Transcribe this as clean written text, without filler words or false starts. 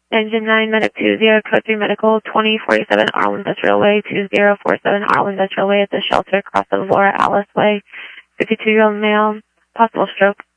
Engine 9, Medic 20, Code 3 Medical, 2047 Arnold Industrial Way, 2047 Arnold Industrial Way at the shelter across the Laura Alice Way. 52-year-old male, possible stroke.